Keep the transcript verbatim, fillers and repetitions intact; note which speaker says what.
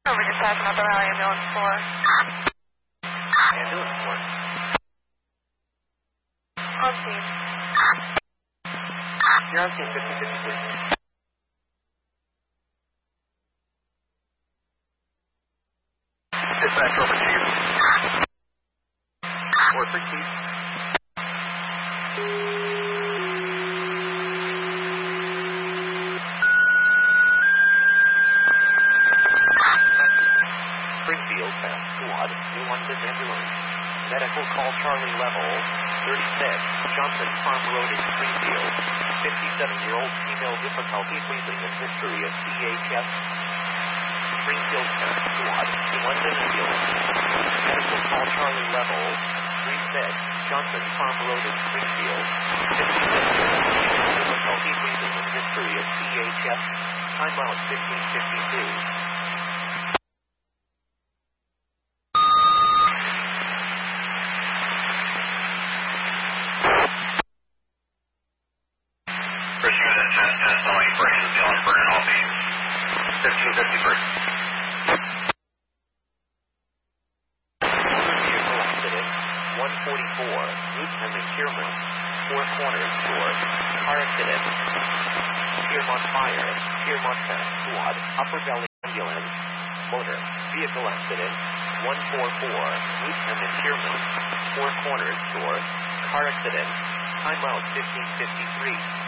Speaker 1: Over to Saginaw Valley Ambulance four.
Speaker 2: Ambulance four.
Speaker 1: On scene.
Speaker 2: You're on scene, fifty fifty, please. Dispatch over to you. four sixty. Springfield, Fast Squad, New London Ambulance. Medical call Charlie level thirty-six, Johnson Farm Road in Springfield. fifty-seven-year-old female difficulty breathing and history of C H F. Springfield, Fast Squad, New London Ambulance. Medical call Charlie level thirty-six, Johnson Farm Road in Springfield. fifty-seven-year-old female difficulty breathing and history of C H F. Timeout fifteen fifty-two. fifteen fifty-three. Vehicle accident, one forty-four, Newtown and Piermont, Four Corners Store, car accident, Piermont Fire, Piermont Fast Squad, Upper Valley Ambulance, motor, vehicle accident, one forty-four, Newtown and Piermont, Four Corners Store, car accident, timeout fifteen fifty-three.